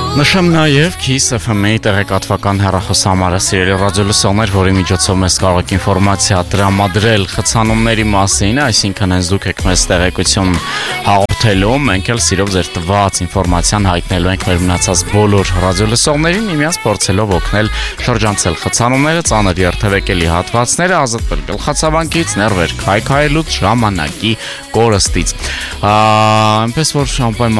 Նշեմ նաև Kiss FM-ի տեղեկատվական հեռախոսահամարը սիրելի ռադիոլսողներ, որի միջոցով մեզ կարող եք ինֆորմացիա տրամադրել խցանումների մասին, այսինքն հենց դուք եք մեզ տեղեկություն հաղորդելու, մենք էլ սիրով ձեր տված ինֆորմացիան հայտնելու ենք մեր մնացած բոլոր ռադիոլսողներին, միմյանց փորձելով օգնել շրջանցել խցանումները, ծանր երթևեկելի հատվածները, ազատվել գլխացավանքից, ներվեր քայքայելուց, ժամանակի կորստից։ Այնպես որ